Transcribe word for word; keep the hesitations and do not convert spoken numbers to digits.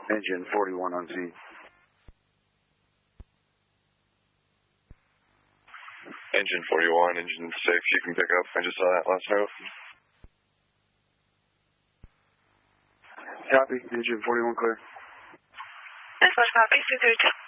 Engine forty-one on scene. Engine forty-one, engine six, you can pick up. I just saw that last note. Copy, engine forty-one clear. This was copy, two thirty-two.